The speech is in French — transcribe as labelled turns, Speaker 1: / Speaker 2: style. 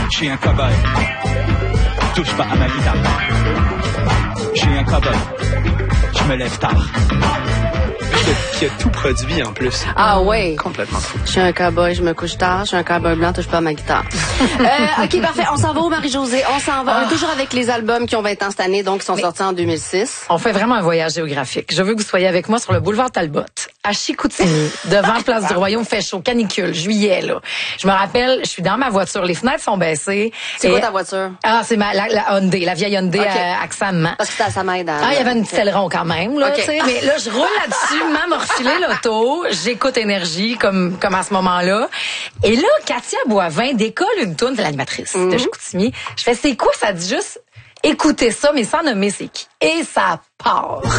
Speaker 1: Je suis un cow-boy. Touche pas à ma guitare. Je suis un cow-boy. Je me lève tard.
Speaker 2: Qui a tout produit en plus.
Speaker 3: Ah ouais.
Speaker 2: Complètement fou.
Speaker 3: Je suis un cowboy, je me couche tard. Je suis un cowboy blanc, touche pas à ma guitare. OK, parfait. On s'en va où, Marie-Josée? On s'en va. On est toujours avec les albums qui ont 20 ans cette année, donc qui sont sortis en 2006.
Speaker 4: On fait vraiment un voyage géographique. Je veux que vous soyez avec moi sur le boulevard Talbot, à Chicoutimi, devant Place du Royaume, fait chaud, canicule, juillet, là. Je me rappelle, je suis dans ma voiture, les fenêtres sont baissées.
Speaker 3: C'est quoi ta voiture?
Speaker 4: Ah, c'est la Hyundai, la vieille Hyundai accent man.
Speaker 3: Parce que ça m'aide.
Speaker 4: Il y avait une petite aileron quand même, là, tu sais. Mais là, je roule là-dessus, maman m'a refilé l'auto, j'écoute Énergie comme à ce moment-là. Et là, Katia Boivin décolle une toune, c'est l'animatrice de Chicoutimi. Je fais, c'est quoi? Ça dit juste, écoutez ça, mais sans nommer c'est qui. Et ça part.